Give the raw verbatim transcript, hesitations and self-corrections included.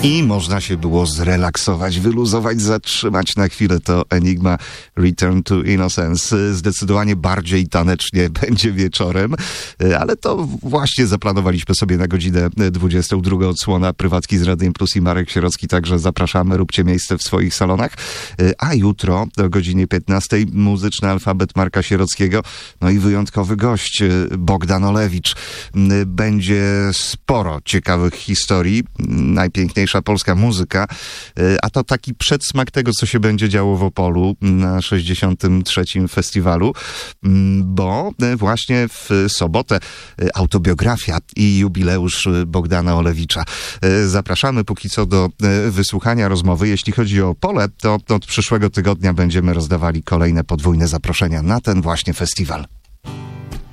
I można się było zrelaksować, wyluzować, zatrzymać na chwilę. To Enigma Return to Innocence. Zdecydowanie bardziej tanecznie będzie wieczorem, ale to właśnie zaplanowaliśmy sobie na godzinę dwudziestą. Druga odsłona Prywatki z Radiem Plus i Marek Sierocki, także zapraszamy, róbcie miejsce w swoich salonach. A jutro o godzinie piętnastej muzyczny alfabet Marka Sierockiego, no i wyjątkowy gość Bogdan Olewicz. Będzie sporo ciekawych historii, najpiękniejsza polska muzyka, a to taki przedsmak tego, co się będzie działo w Opolu na sześćdziesiątym trzecim festiwalu, bo właśnie w sobotę autobiografia i jubileusz Bogdana Olewicza. Zapraszamy póki co do wysłuchania rozmowy. Jeśli chodzi o Opole, to od przyszłego tygodnia będziemy rozdawali kolejne podwójne zaproszenia na ten właśnie festiwal.